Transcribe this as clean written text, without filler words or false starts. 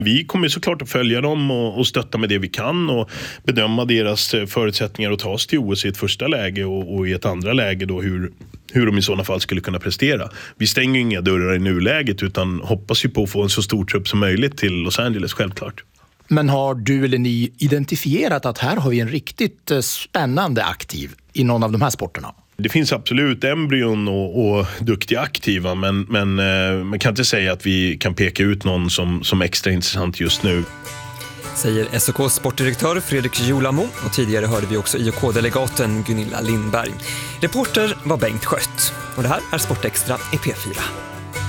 Vi kommer såklart att följa dem och stötta med det vi kan och bedöma deras förutsättningar att ta oss till OS i ett första läge och i ett andra läge då hur de i sådana fall skulle kunna prestera. Vi stänger inga dörrar i nuläget utan hoppas ju på att få en så stor trupp som möjligt till Los Angeles, självklart. Men har du eller ni identifierat att här har vi en riktigt spännande aktiv i någon av de här sporterna? Det finns absolut embryon och duktiga aktiva, men man kan inte säga att vi kan peka ut någon som extra intressant just nu. Säger SOKs sportdirektör Fredrik Julamo, och tidigare hörde vi också IOK-delegaten Gunilla Lindberg. Reporter var Bengt Skött, och det här är Sportextra i P4.